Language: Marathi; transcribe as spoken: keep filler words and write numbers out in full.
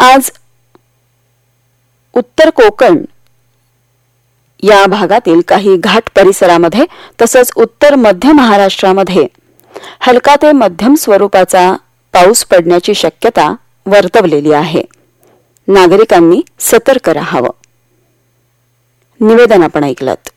आज उत्तर कोकण या भागातील काही घाट परिसरामध्ये तसंच उत्तर मध्य महाराष्ट्रामध्ये हलका ते मध्यम स्वरूपाचा पाऊस पडण्याची शक्यता वर्तवलेली आहे. नागरिकांनी सतर्क राहावं. निवेदन आपण ऐकलंत.